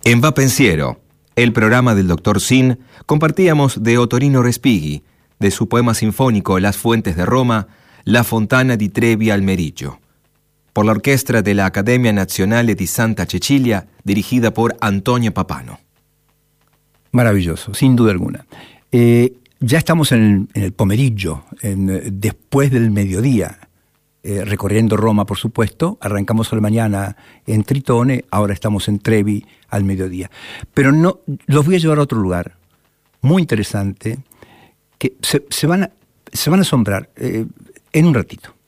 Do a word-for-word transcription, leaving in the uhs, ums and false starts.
En Va Pensiero, el programa del doctor Sin, compartíamos de Ottorino Respighi, de su poema sinfónico Las fuentes de Roma, La fontana di Trevi al Meriggio, por la orquesta de la Accademia Nazionale di Santa Cecilia, dirigida por Antonio Papano. Maravilloso, sin duda alguna. Eh, ya estamos en el, en el pomeriggio, en, después del mediodía, eh, recorriendo Roma, por supuesto. Arrancamos a la mañana en Tritone, ahora estamos en Trevi al mediodía. Pero no, los voy a llevar a otro lugar muy interesante, que se, se, van, a, se van a asombrar eh, en un ratito.